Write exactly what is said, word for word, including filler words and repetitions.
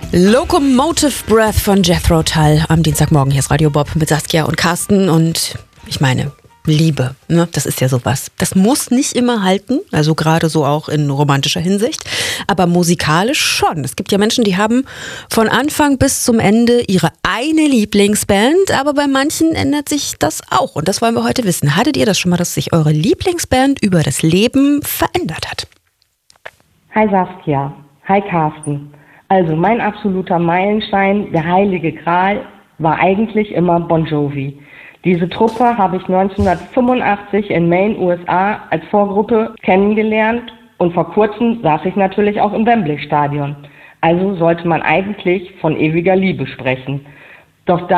Locomotive Breath von Jethro Tull am Dienstagmorgen. Hier ist Radio Bob mit Saskia und Carsten und ich meine, Liebe, ne? Das ist ja sowas. Das muss nicht immer halten, also gerade so auch in romantischer Hinsicht, aber musikalisch schon. Es gibt ja Menschen, die haben von Anfang bis zum Ende ihre eine Lieblingsband, aber bei manchen ändert sich das auch und das wollen wir heute wissen. Hattet ihr das schon mal, dass sich eure Lieblingsband über das Leben verändert hat? Hi Saskia, hi Carsten. Also mein absoluter Meilenstein, der Heilige Gral, war eigentlich immer Bon Jovi. Diese Truppe habe ich neunzehnhundertfünfundachtzig in Maine, U S A, als Vorgruppe kennengelernt und vor kurzem saß ich natürlich auch im Wembley-Stadion. Also sollte man eigentlich von ewiger Liebe sprechen. Doch da